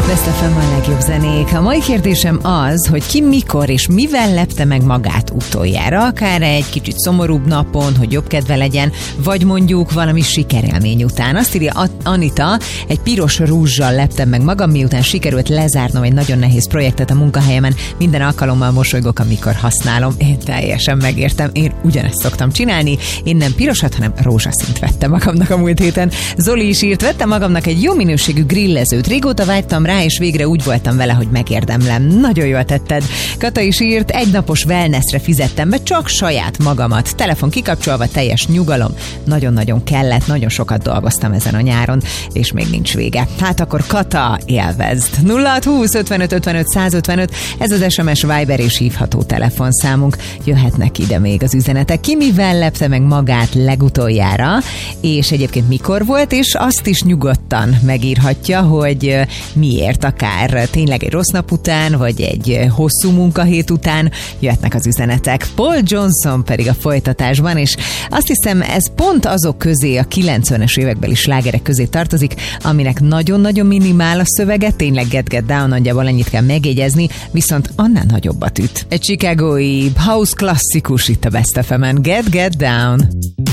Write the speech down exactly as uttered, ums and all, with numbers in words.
Best ef em a legjobb zenék. A mai kérdésem az, hogy ki mikor és mivel lepte meg magát utoljára, akár egy kicsit szomorúbb napon, hogy jobb kedve legyen, vagy mondjuk valami sikerélmény után. Azt írja Anita, egy piros rúzsal leptem meg magam, miután sikerült lezárnom egy nagyon nehéz projektet a munkahelyemen. Minden alkalommal mosolygok, amikor használom. Én teljesen megértem, én ugyanezt szoktam csinálni. Én nem pirosat, hanem rózsaszínt vettem magamnak a múlt héten. Zoli is írt, vettem magamnak egy jó minőségű grillezőt. Régóta vágytam rá, és végre úgy voltam vele, hogy megérdemlem. Nagyon jól tetted. Kata is írt, egy napos wellnessre fizettem be, csak saját magamat. Telefon kikapcsolva, teljes nyugalom. Nagyon-nagyon kellett, nagyon sokat dolgoztam ezen a nyáron, és még nincs vége. Hát akkor Kata, élvezd. nulla hat húsz ötvenöt ötvenöt százötvenöt, ez az es em es, Viber és hívható telefonszámunk. Jöhetnek ide még az üzenetek. Ki mivel lepte meg magát legutoljára, és egyébként mikor volt, és azt is nyugodtan megírhatja, hogy miért, akár tényleg egy rossz nap után, vagy egy hosszú munkahét után jöhetnek az üzenetek. Paul Johnson pedig a folytatásban, és azt hiszem, ez pont azok közé, a kilencvenes évekbeli slágerek közé tartozik, aminek nagyon-nagyon minimál a szövege, tényleg Get Get Down, nagyjából ennyit kell megjegyezni, viszont annál nagyobbat üt. Egy chicagói house klasszikus itt a Best ef emen, Get Get Down.